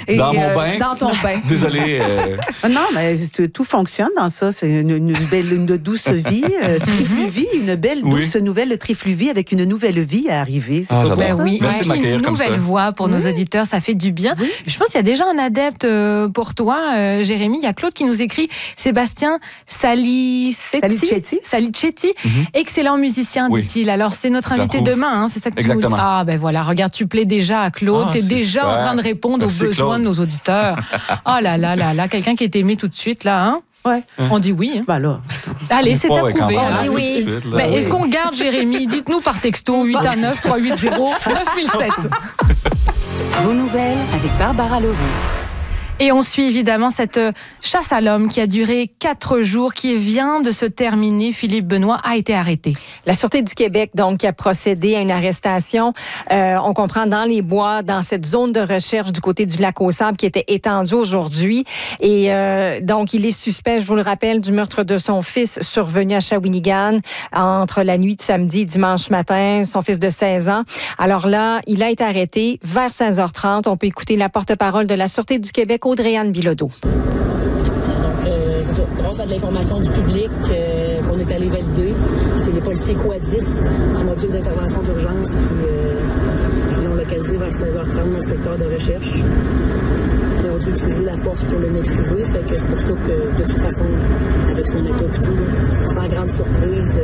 Et, dans mon bain. Dans ton bain. Désolé. Non, mais tout fonctionne dans ça. C'est une douce vie, trifluvie, une belle douce nouvelle trifluvie avec une nouvelle vie à arriver. C'est pas Ben ça? oui, merci de m'accueillir comme ça. Une nouvelle voix pour nos auditeurs, ça fait du bien. Oui. Je pense qu'il y a déjà un adepte pour toi, Jérémy. Il y a Claude qui nous écrit Sébastien Salicetti. Excellent musicien, dit-il. Alors, c'est notre invité demain, hein, c'est ça que tu nous dis. Ah, ben voilà, regarde, tu plais déjà à Claude. T'es déjà super. En train de répondre aux besoins de nos auditeurs. Oh là là là là, quelqu'un qui est aimé tout de suite, là, hein? Ouais. On dit oui. Hein. Ben là. Allez, c'est approuvé. On dit oui. Ben, est-ce qu'on garde Jérémy? Dites-nous par texto 819 380 9007. Vos nouvelles avec Barbara Leroux. Et on suit évidemment cette chasse à l'homme qui a duré 4 jours, qui vient de se terminer. Philippe Benoît a été arrêté. La Sûreté du Québec, donc, qui a procédé à une arrestation, on comprend, dans les bois, dans cette zone de recherche du côté du Lac-aux-Sables qui était étendue aujourd'hui. Et donc, il est suspect, je vous le rappelle, du meurtre de son fils survenu à Shawinigan entre la nuit de samedi et dimanche matin, son fils de 16 ans. Alors là, il a été arrêté vers 16h30. On peut écouter la porte-parole de la Sûreté du Québec, Audrey-Anne Bilodeau. C'est ça. Grâce à de l'information du public qu'on est allé valider, c'est les policiers quadistes du module d'intervention d'urgence qui l'ont localisé vers 16h30 dans le secteur de recherche. Ils ont dû utiliser la force pour le maîtriser, fait que c'est pour ça que, de toute façon, avec son état et tout, sans grande surprise,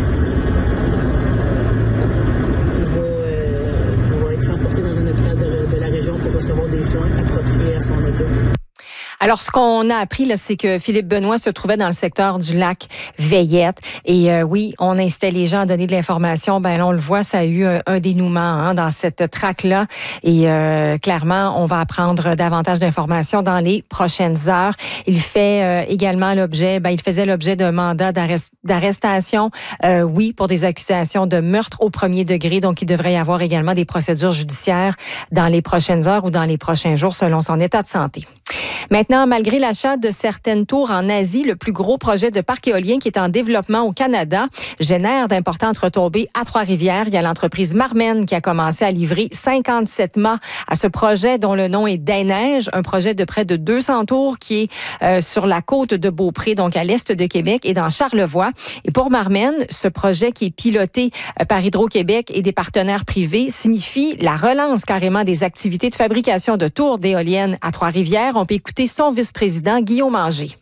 il va être transporté dans un hôpital de la région pour recevoir des soins appropriés à son état. Alors, ce qu'on a appris, là, c'est que Philippe Benoît se trouvait dans le secteur du lac Veillette. Et oui, on incitait les gens à donner de l'information. Ben là, on le voit, ça a eu un dénouement dans cette traque-là. Et clairement, on va apprendre davantage d'informations dans les prochaines heures. Il fait également l'objet, il faisait l'objet d'un mandat d'arrestation, oui, pour des accusations de meurtre au premier degré. Donc, il devrait y avoir également des procédures judiciaires dans les prochaines heures ou dans les prochains jours, selon son état de santé. Maintenant, malgré l'achat de certaines tours en Asie, le plus gros projet de parc éolien qui est en développement au Canada génère d'importantes retombées à Trois-Rivières. Il y a l'entreprise Marmen qui a commencé à livrer 57 mâts à ce projet dont le nom est Des Neiges, un projet de près de 200 tours qui est sur la côte de Beaupré, donc à l'est de Québec et dans Charlevoix. Et pour Marmen, ce projet qui est piloté par Hydro-Québec et des partenaires privés signifie la relance carrément des activités de fabrication de tours d'éoliennes à Trois-Rivières. On peut écouter son vice-président, Guillaume Anger.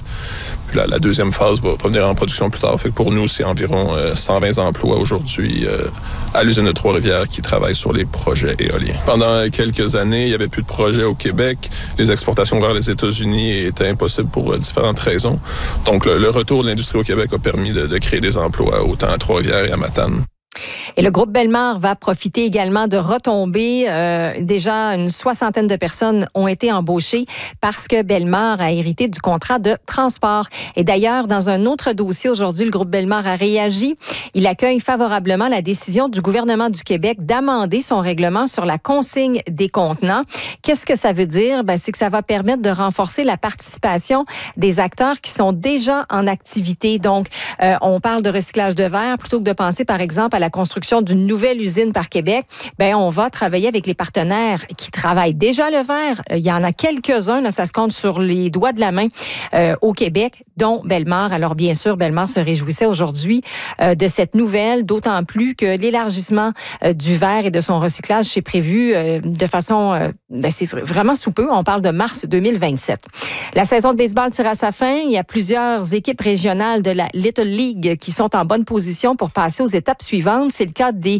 Puis la deuxième phase va venir en production plus tard. Fait que pour nous, c'est environ 120 emplois aujourd'hui à l'usine de Trois-Rivières qui travaillent sur les projets éoliens. Pendant quelques années, il n'y avait plus de projets au Québec. Les exportations vers les États-Unis étaient impossibles pour différentes raisons. Donc, le retour de l'industrie au Québec a permis de créer des emplois autant à Trois-Rivières et à Matane. Et le groupe Bellemare va profiter également de retombées. Déjà, une 60aine de personnes ont été embauchées parce que Bellemare a hérité du contrat de transport. Et d'ailleurs, dans un autre dossier aujourd'hui, le groupe Bellemare a réagi. Il accueille favorablement la décision du gouvernement du Québec d'amender son règlement sur la consigne des contenants. Qu'est-ce que ça veut dire? C'est que ça va permettre de renforcer la participation des acteurs qui sont déjà en activité. Donc, on parle de recyclage de verre plutôt que de penser, par exemple, à la construction d'une nouvelle usine par Québec. On va travailler avec les partenaires qui travaillent déjà le verre. Il y en a quelques-uns, là, ça se compte sur les doigts de la main au Québec, dont Bellemare. Alors, bien sûr, Bellemare se réjouissait aujourd'hui de cette nouvelle, d'autant plus que l'élargissement du verre et de son recyclage, c'est prévu de façon... c'est vraiment sous peu. On parle de mars 2027. La saison de baseball tire à sa fin. Il y a plusieurs équipes régionales de la Little League qui sont en bonne position pour passer aux étapes suivantes. C'est le cas des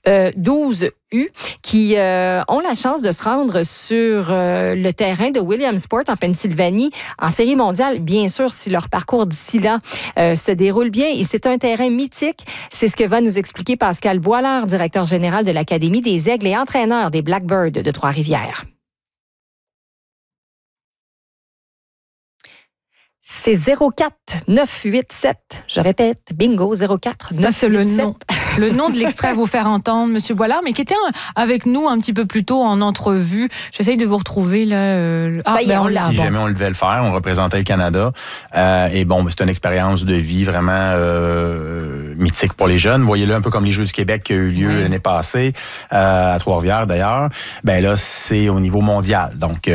12 U qui ont la chance de se rendre sur le terrain de Williamsport en Pennsylvanie en série mondiale, bien sûr, si leur parcours d'ici là se déroule bien. Et c'est un terrain mythique. C'est ce que va nous expliquer Pascal Boilard, directeur général de l'Académie des Aigles et entraîneur des Blackbirds de Trois-Rivières. C'est 04987. Je répète, bingo, 04987. Ça, c'est le nom de l'extrait à vous faire entendre, Monsieur Boilard, mais qui était avec nous un petit peu plus tôt en entrevue. J'essaye de vous retrouver là. Si jamais on devait le faire, on représentait le Canada. Et bon, c'est une expérience de vie vraiment mythique pour les jeunes. Voyez-le un peu comme les Jeux du Québec qui a eu lieu l'année passée, à Trois-Rivières d'ailleurs. Là, c'est au niveau mondial. Donc,